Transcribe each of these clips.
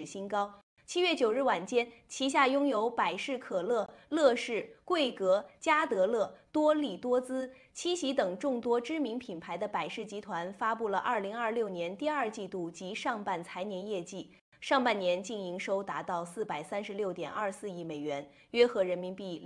新高。7月9日晚间，旗下拥有百事可乐、乐事、桂格、嘉德乐、多力多滋、七喜等众多知名品牌的百事集团发布了2026年第二季度及上半财年业绩。上半年净营收达到436.24亿美元，约合人民币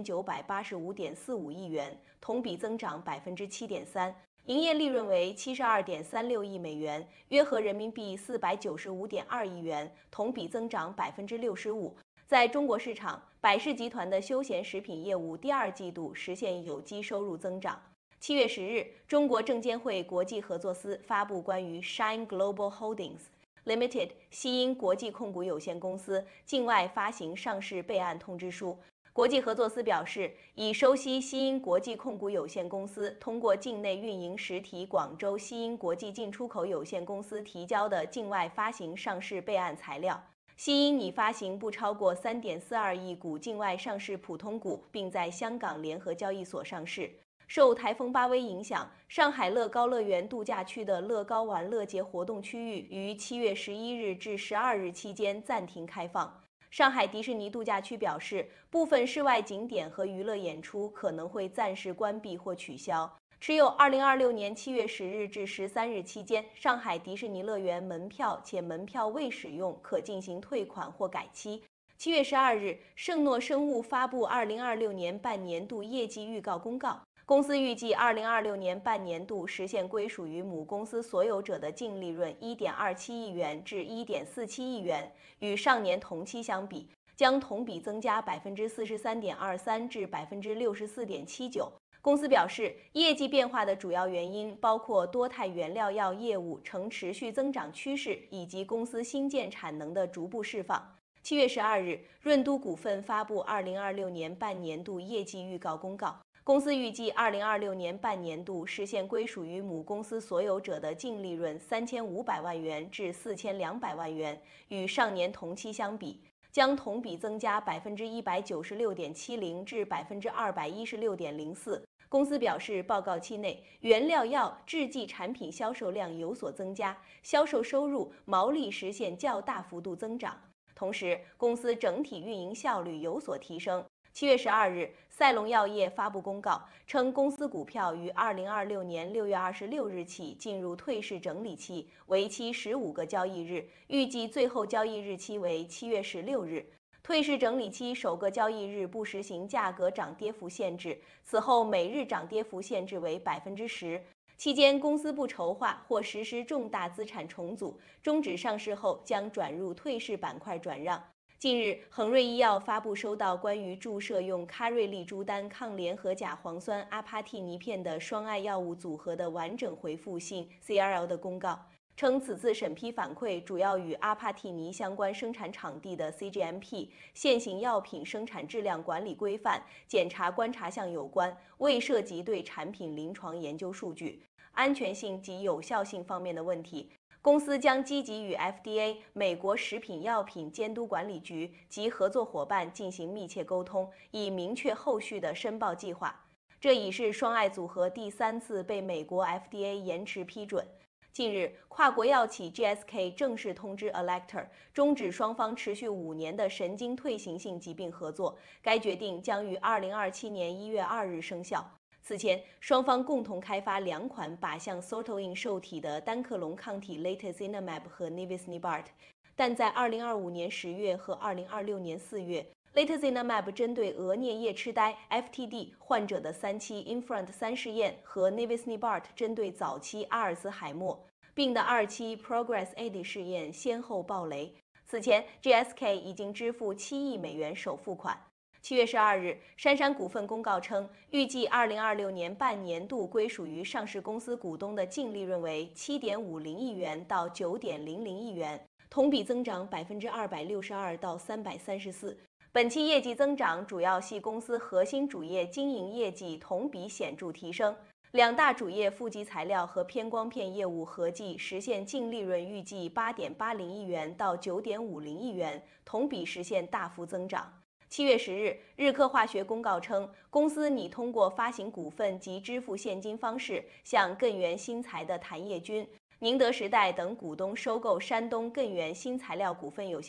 2985.45亿元，同比增长7.3%。营业利润为72.36亿美元，约合人民币495.2亿元，同比增长65%。在中国市场，百事集团的休闲食品业务第二季度实现有机收入增长。7月10日，中国证监会国际合作司发布关于 Shine Global Holdings Limited 西英国际控股有限公司境外发行上市备案通知书。国际合作司表示，已收悉西英国际控股有限公司通过境内运营实体广州西英国际进出口有限公司提交的境外发行上市备案材料。西英拟发行不超过3.42亿股境外上市普通股，并在香港联合交易所上市。受台风巴威影响，上海乐高乐园度假区的乐高玩乐节活动区域于7月11日至12日期间暂停开放。上海迪士尼度假区表示，部分室外景点和娱乐演出可能会暂时关闭或取消。持有2026年7月10日至13日期间上海迪士尼乐园门票且门票未使用，可进行退款或改期。7月12日，圣诺生物发布2026年半年度业绩预告公告。公司预计2026年半年度实现归属于母公司所有者的净利润1.27亿元至1.47亿元，与上年同期相比，将同比增加43.23%至64.79%。公司表示，业绩变化的主要原因包括多肽原料药业务呈持续增长趋势，以及公司新建产能的逐步释放。7月12日，润都股份发布2026年半年度业绩预告公告。公司预计2026年半年度实现归属于母公司所有者的净利润3500万元至4200万元，与上年同期相比，将同比增加196.70%至216.04%。公司表示，报告期内，原料药制剂产品销售量有所增加，销售收入、毛利实现较大幅度增长。同时，公司整体运营效率有所提升。7月12日，赛隆药业发布公告称，公司股票于2026年6月26日起进入退市整理期，为期15个交易日，预计最后交易日期为7月16日。退市整理期首个交易日不实行价格涨跌幅限制，此后每日涨跌幅限制为10%。期间，公司不筹划或实施重大资产重组，终止上市后将转入退市板块转让。近日，恒瑞医药发布收到关于注射用卡瑞利珠丹抗联合甲磺酸阿帕替尼片的双肽药物组合的完整回复性 CRL 的公告，称此次审批反馈主要与阿帕替尼相关生产场地的 CGMP 现行药品生产质量管理规范检查观察项有关，未涉及对产品临床研究数据、安全性及有效性方面的问题。公司将积极与 FDA 美国食品药品监督管理局及合作伙伴进行密切沟通，以明确后续的申报计划。这已是双肽组合第3次被美国 FDA 延迟批准。近日，跨国药企 GSK 正式通知 Alector 终止双方持续5年的神经退行性疾病合作，该决定将于2027年1月2日生效。此前，双方共同开发2款靶向 Sortilin 受体的单克隆抗体 Latozinemab 和 Nivisnibart， 但在2025年10月和2026年4月，Latozinemab 针对额颞叶痴呆 (FTD) 患者的3期 INFRONT-3 试验和 Nivisnibart 针对早期阿尔茨海默病的2期 PROGRESS-AD 试验先后爆雷。此前 ，GSK 已经支付7亿美元首付款。7月12日，杉杉股份公告称，预计2026年半年度归属于上市公司股东的净利润为7.50亿元到9.00亿元，同比增长262%到334%。本期业绩增长主要系公司核心主业经营业绩同比显著提升，两大主业负极材料和偏光片业务合计实现净利润预计8.80亿元到9.50亿元，同比实现大幅增长。7月10日，日科化学公告称，公司拟通过发行股份及支付现金方式，向艮元新材的谭业军、宁德时代等股东收购山东艮元新材料股份有限